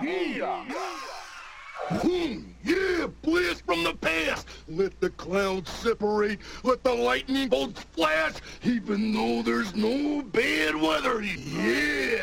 Yeah, blast from the past. Let the clouds separate. Let the lightning bolts flash. Even though there's no bad weather. Yeah.